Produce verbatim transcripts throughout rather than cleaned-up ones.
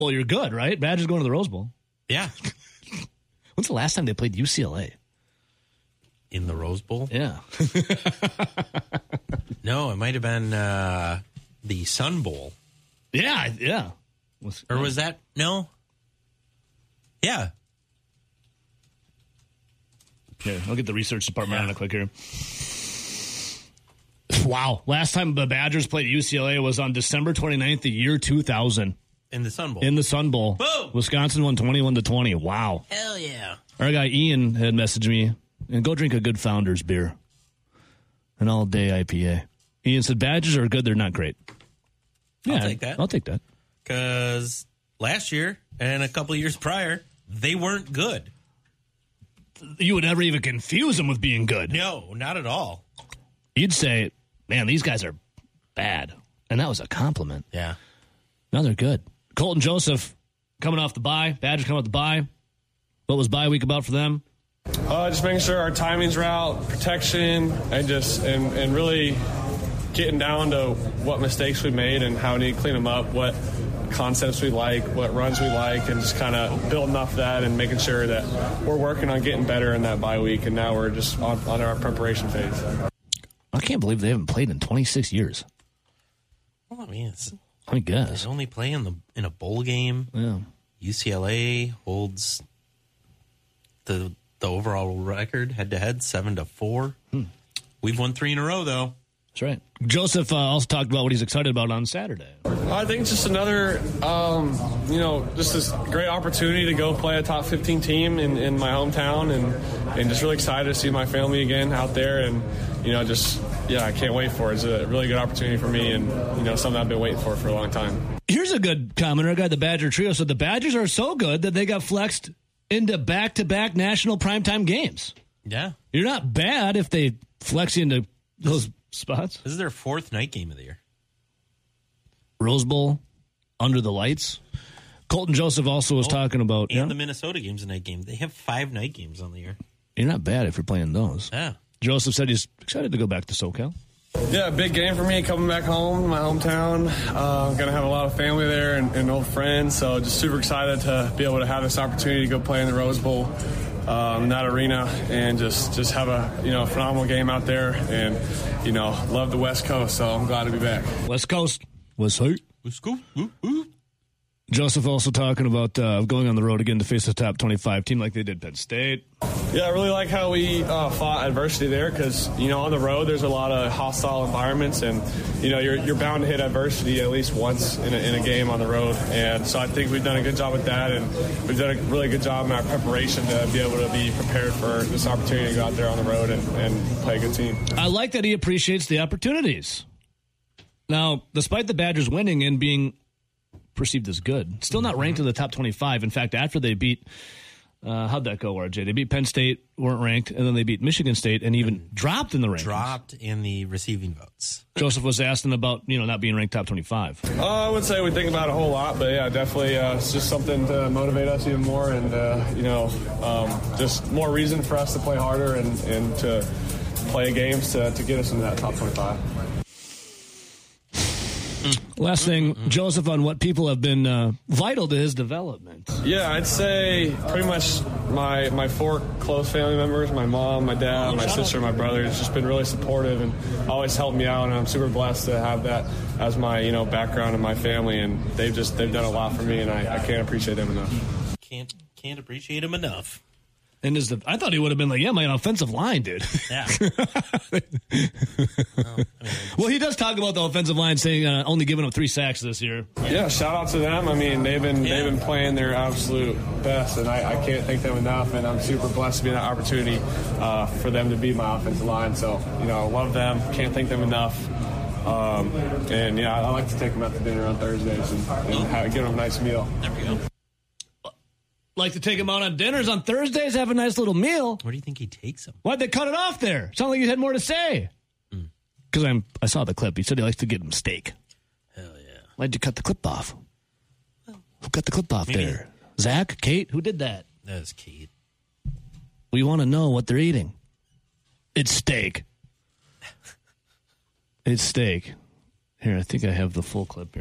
Well, you're good, right? Badgers going to the Rose Bowl. Yeah. When's the last time they played U C L A? In the Rose Bowl? Yeah. No, it might have been uh, the Sun Bowl. Yeah, yeah. Was, or was that? No. Yeah. Yeah, I'll get the research department Yeah. on it quick here. Wow. Last time the Badgers played U C L A was on December twenty-ninth, the year two thousand. In the Sun Bowl. In the Sun Bowl. Boom! Wisconsin won twenty-one to twenty. Wow. Hell yeah. Our guy Ian had messaged me, and go drink a good Founders beer. An all-day I P A. Ian said, Badgers are good, they're not great. I'll Yeah, take that. I'll take that. Because last year and a couple of years prior, they weren't good. You would never even confuse them with being good. No, not at all. You'd say, man, these guys are bad. And that was a compliment. Yeah. Now they're good. Colton Joseph coming off the bye. Badgers coming off the bye. What was bye week about for them? Uh, just making sure our timing's right, protection, and just and, and really getting down to what mistakes we made and how we need to clean them up, what concepts we like, what runs we like, and just kind of building off that and making sure that we're working on getting better in that bye week, and now we're just on, on our preparation phase. I can't believe they haven't played in twenty-six years. Well, I mean, it's, I guess. they only play in the in a bowl game. Yeah. U C L A holds the the overall record head to head seven to four. Hmm. We've won three in a row though. That's right. Joseph uh, also talked about what he's excited about on Saturday. I think it's just another, um, you know, just this great opportunity to go play a top fifteen team in, in my hometown, and, and just really excited to see my family again out there, and, you know, just, yeah, I can't wait for it. It's a really good opportunity for me, and, you know, something I've been waiting for for a long time. Here's a good commenter. A guy, the Badger Trio, said the Badgers are so good that they got flexed into back-to-back national primetime games. Yeah. You're not bad if they flex you into those spots. This is their fourth night game of the year. Rose Bowl, under the lights. Colton Joseph also was Oh, talking about... And yeah, the Minnesota game's a night game. They have five night games on the year. you're not bad if you're playing those. Yeah. Joseph said he's excited to go back to SoCal. Yeah, big game for me coming back home, my hometown. Uh, I'm going to have a lot of family there and, and old friends, so just super excited to be able to have this opportunity to go play in the Rose Bowl, um, in that arena, and just, just have a, you know, phenomenal game out there, and, you know, love the West Coast, so I'm glad to be back. West Coast was hurt. Let's go. Woo, woo. Joseph also talking about uh, going on the road again to face a top twenty-five team like they did Penn State. Yeah, I really like how we uh, fought adversity there, because, you know, on the road there's a lot of hostile environments, and, you know, you're you're bound to hit adversity at least once in a, in a game on the road. And so I think we've done a good job with that, and we've done a really good job in our preparation to be able to be prepared for this opportunity to go out there on the road and, and play a good team. I like that he appreciates the opportunities. Now, despite the Badgers winning and being perceived as good, still not ranked in the top twenty-five. In fact, after they beat, uh, how'd that go, R J? They beat Penn State, weren't ranked, and then they beat Michigan State and even dropped in the rankings. Dropped in the receiving votes. Joseph was asking about, you know, not being ranked top twenty-five. Uh, I would say we think about it a whole lot, but yeah, definitely uh, it's just something to motivate us even more, and, uh, you know, um, just more reason for us to play harder and, and to play games to, to get us into that top twenty-five. Last thing, Joseph, on what people have been uh, vital to his development. Yeah, I'd say pretty much my my four close family members, my mom, my dad, my sister, my brother, has just been really supportive and always helped me out, and I'm super blessed to have that as my, you know, background in my family, and they've just they've done a lot for me, and I, I can't appreciate them enough. Can't can't appreciate him enough. And is the, I thought he would have been like, yeah, my offensive line, dude. Yeah. well, I mean, Well, he does talk about the offensive line, saying uh, only giving up three sacks this year. Yeah, shout out to them. I mean, they've been Yeah. they've been playing their absolute best, and I, I can't thank them enough. And I'm super blessed to be in that opportunity uh, for them to be my offensive line. So, you know, I love them. Can't thank them enough. Um, and yeah, I like to take them out to dinner on Thursdays and, and have, give them a nice meal. there we go. Like to take him out on dinners on Thursdays, have a nice little meal. Where do you think he takes him? Why'd they cut it off there? Sounded like he had more to say. Because I'm I saw the clip. He said he likes to get him steak. Hell yeah. Why'd you cut the clip off? Who cut the clip off Maybe- there? Zach? Kate? Who did that? That was Kate. We want to know what they're eating. It's steak. It's steak. Here, I think I have the full clip here.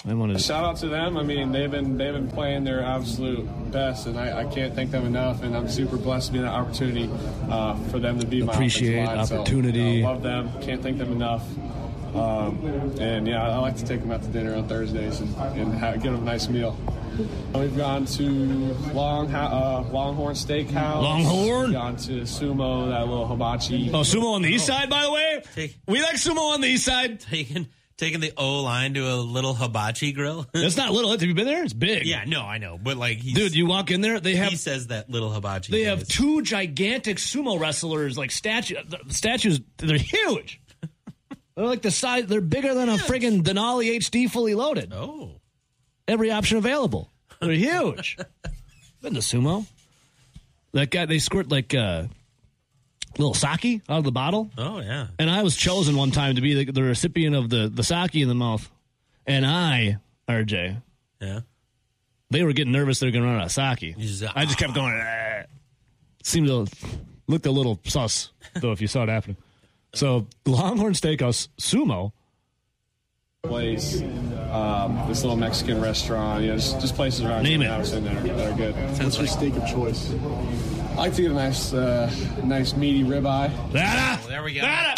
I wanted to... Shout out to them. I mean, they've been they've been playing their absolute best, and I, I can't thank them enough. And I'm super blessed to be in that opportunity uh, for them to be my appreciate offensive line. opportunity. So, you know, love them. Can't thank them enough. Um, and yeah, I like to take them out to dinner on Thursdays and, and have, give them a nice meal. We've gone to Long uh, Longhorn Steakhouse. Longhorn. We've gone to Sumo, that little hibachi. Oh, Sumo on the east side, by the way. Take- We like Sumo on the east side. Taking taking the O line to a little hibachi grill. That's not little. Have you been there? It's big. Yeah, no, I know, but like, he's, Dude, you walk in there, they have he says that little hibachi. they have guys. two gigantic sumo wrestlers, like statue statues. They're huge. They're like the size. They're bigger than a friggin' Denali H D fully loaded. Oh, Every option available. They're huge. Been to sumo. That guy, they squirt like uh, little sake out of the bottle. oh yeah. And I was chosen one time to be the, the recipient of the, the sake in the mouth. And I, R J, Yeah. they were getting nervous they were going to run out of sake. You just- I just kept going. "Ah." Seemed to looked a little sus, though, if you saw it happening. So, Longhorn Steakhouse, Sumo. Place, um, this little Mexican restaurant, you know, just, just places around Name here it. that are, that are good. What's your steak of choice? I like to get a nice, uh, nice meaty ribeye. Ah, Well, there we go. ah.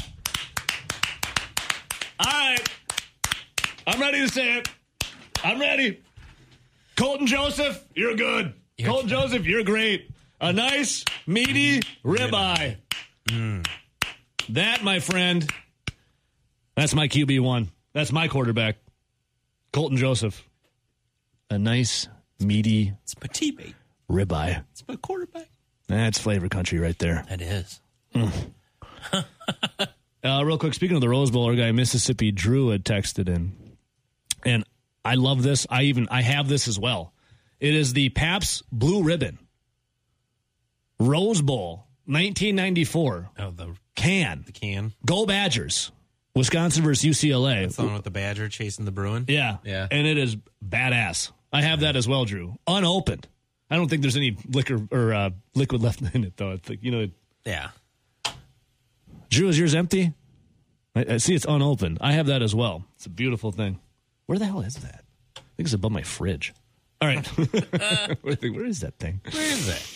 All right. I'm ready to say it. I'm ready. Colton Joseph, you're good. You're Colton good. Joseph, you're great. A nice, meaty ribeye. Mm. That, my friend, that's my Q B one. That's my quarterback, Colton Joseph. A nice, meaty It's my teammate. ribeye. It's my quarterback. That's flavor country right there. That is. Uh, real quick, speaking of the Rose Bowl, our guy Mississippi Drew had texted in, and I love this. I even I have this as well. It is the Pabst Blue Ribbon Rose Bowl, nineteen ninety-four Oh, the can. the can. Go Badgers! Wisconsin versus U C L A. It's the one with the Badger chasing the Bruin. Yeah, Yeah. and it is badass. I have that as well, Drew. Unopened. I don't think there's any liquor or uh, liquid left in it, though. I think, you know, Yeah. Drew, is yours empty? I, I see it's unopened. I have that as well. It's a beautiful thing. Where the hell is that? I think it's above my fridge. All right. Where is that thing? Where is that?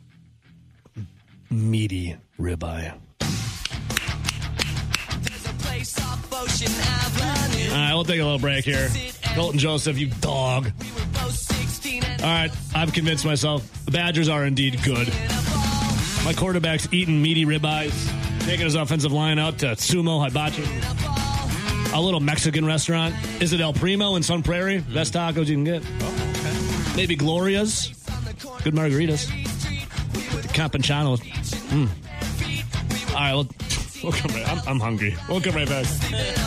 Meaty ribeye. All right, we'll take a little break here. Colton Joseph, you dog. All right, I've convinced myself the Badgers are indeed good. My quarterback's eating meaty ribeyes, taking his offensive line out to Sumo Hibachi, a little Mexican restaurant. Is it El Primo in Sun Prairie? Best tacos you can get. Oh, Maybe Gloria's. Good margaritas. The Campanchano. Mm. All right, we'll, we'll come right. I'm, I'm hungry. We'll come right back.